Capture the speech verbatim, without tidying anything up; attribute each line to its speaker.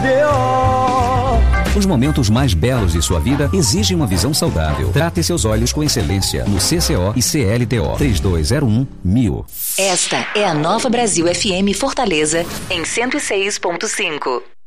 Speaker 1: Os momentos mais belos de sua vida exigem uma visão saudável. Trate seus olhos com excelência no C C O e C L T O três dois zero um mil.
Speaker 2: Esta é a Nova Brasil F M Fortaleza em cento e seis ponto cinco.